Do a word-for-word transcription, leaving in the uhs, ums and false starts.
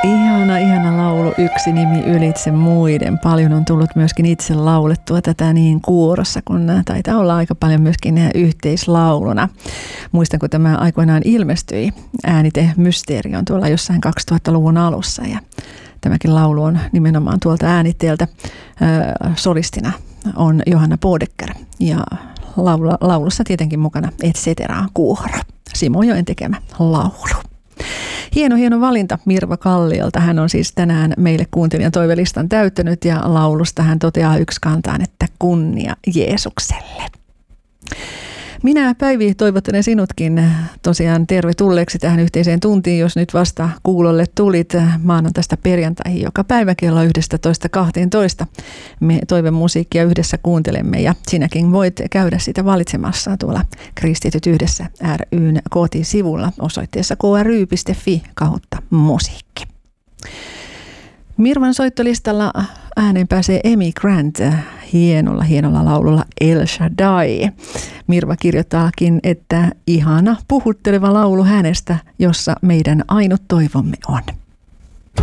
Ihana, ihana laulu, yksi nimi ylitse muiden. Paljon on tullut myöskin itse laulettua tätä niin kuorossa, kun taitaa olla aika paljon myöskin yhteislauluna. Muistan, kun tämä aikoinaan ilmestyi, äänite Mysteeri on tuolla jossain kaksituhattaluvun alussa ja tämäkin laulu on nimenomaan tuolta äänitteeltä. Solistina on Johanna Bodecker ja laulu, laulussa tietenkin mukana Et cetera kuoro. Simojoen tekemä laulu. Hieno, hieno valinta Mirva Kalliolta. Hän on siis tänään meille kuuntelijan toivelistan täyttänyt ja laulusta hän toteaa yksikantaan, että kunnia Jeesukselle. Minä, Päivi, toivottelen sinutkin tosiaan tervetulleeksi tähän yhteiseen tuntiin, jos nyt vasta kuulolle tulit maanantaista perjantaihin joka päivä kello yksitoista kaksitoista. Me toivemusiikkia yhdessä kuuntelemme ja sinäkin voit käydä sitä valitsemassa tuolla Kristityt yhdessä ry:n kotisivulla osoitteessa k r y piste f i kautta musiikki. Mirvan soittolistalla ääneen pääsee Amy Grant hienolla, hienolla laululla El Shaddai. Mirva kirjoittaakin, että ihana puhutteleva laulu hänestä, jossa meidän ainut toivomme on.